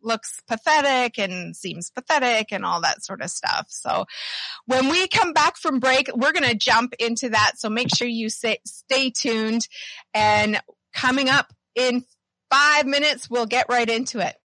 looks pathetic and seems pathetic and all that sort of stuff. So when we come back from break, we're going to jump into that. So make sure you stay tuned. And coming up in 5 minutes, we'll get right into it.